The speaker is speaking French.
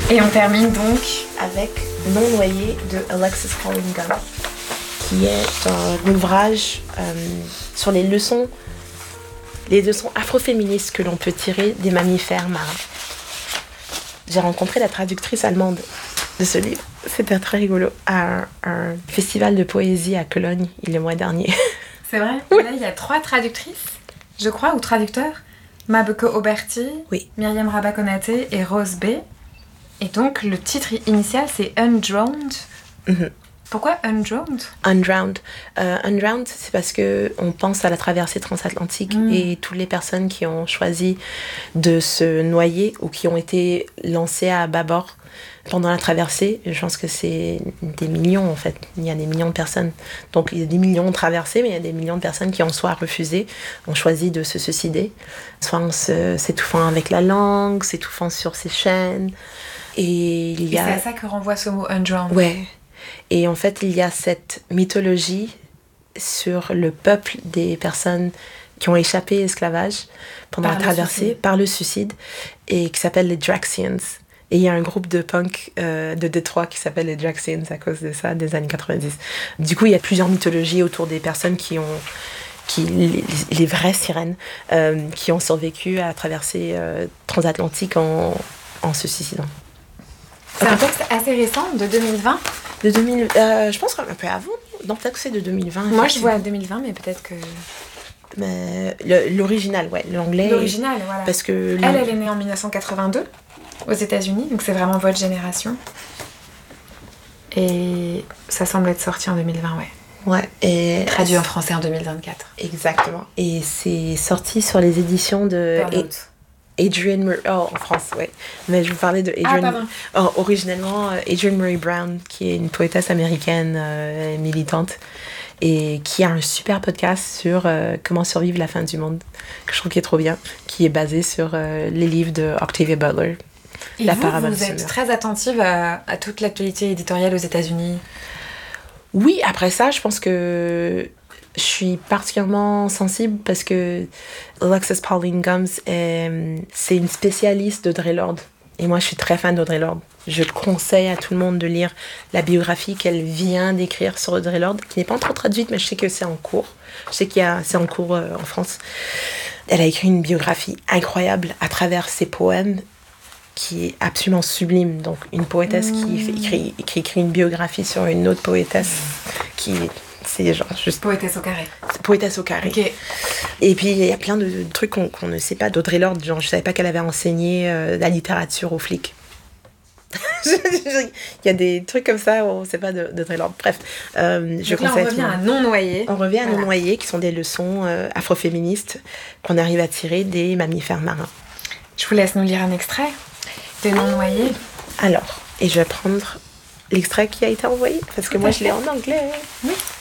Et on termine donc avec Non noyé de Alexis Pauline-Gumbs, qui est un ouvrage sur les leçons afroféministes que l'on peut tirer des mammifères marins. J'ai rencontré la traductrice allemande de ce livre, c'était très rigolo, à un festival de poésie à Cologne le mois dernier. C'est vrai. Et là, il y a 3 traductrices, je crois, ou traducteurs. Mabeko Oberti, Oui. Myriam Rabat-Konaté et Rose B. Et donc, le titre initial, c'est Undrowned. Mm-hmm. Pourquoi Undrowned ? Undrowned. Undrowned, c'est parce qu'on pense à la traversée transatlantique et toutes les personnes qui ont choisi de se noyer ou qui ont été lancées à bâbord pendant la traversée. Je pense que c'est des millions, en fait. Il y a des millions de personnes. Donc, il y a des millions de traversées, mais il y a des millions de personnes qui ont soit refusé, ont choisi de se suicider, soit en s'étouffant avec la langue, s'étouffant sur ses chaînes. Et c'est à ça que renvoie ce mot Undrowned. Ouais. Et en fait, il y a cette mythologie sur le peuple des personnes qui ont échappé à l'esclavage pendant la traversée, par le suicide, et qui s'appelle les Draxians. Et il y a un groupe de punk de Détroit qui s'appelle les Draxians à cause de ça, des années 90. Du coup, il y a plusieurs mythologies autour des personnes les vraies sirènes, qui ont survécu à la traversée transatlantique en se suicidant. C'est un texte assez récent, de 2020. Je pense un peu avant. Non, peut-être que c'est de 2020. Moi, je vois 2020, mais peut-être que... Mais l'original, ouais, l'anglais. L'original, voilà. Parce que elle est née en 1982, aux États-Unis, donc c'est vraiment votre génération. Et ça semble être sorti en 2020, ouais. Ouais, et... Traduit en français en 2024. Exactement. Et c'est sorti sur les éditions de... Adrienne Murray, en France, ouais. Mais je vous parlais de Adrienne. Originellement, Adrienne Murray Brown, qui est une poétesse américaine militante et qui a un super podcast sur comment survivre la fin du monde, que je trouve qui est trop bien, qui est basé sur les livres de Octavia Butler. Et vous êtes très attentive à toute l'actualité éditoriale aux États-Unis? Oui, après ça, je pense que je suis particulièrement sensible parce que Alexis Pauline-Gumbs, c'est une spécialiste d'Audre Lorde. Et moi, je suis très fan d'Audre Lorde. Je conseille à tout le monde de lire la biographie qu'elle vient d'écrire sur Audre Lorde, qui n'est pas trop traduite, mais je sais que c'est en cours. Je sais c'est en cours en France. Elle a écrit une biographie incroyable à travers ses poèmes, qui est absolument sublime. Donc, une poétesse qui écrit une biographie sur une autre poétesse qui... C'est genre juste... Poétesse au carré. Poétesse au carré. Okay. Et puis, il y a plein de trucs qu'on ne sait pas d'Audre Lorde. Genre, je savais pas qu'elle avait enseigné la littérature aux flics. Il y a des trucs comme ça où on ne sait pas d'Audre Lorde. Bref, je conseille. On revient à Non noyé. On revient à Non noyé, qui sont des leçons afroféministes qu'on arrive à tirer des mammifères marins. Je vous laisse nous lire un extrait de Non noyé. Alors, et je vais prendre l'extrait qui a été envoyé, parce que moi, je l'ai en anglais. Oui.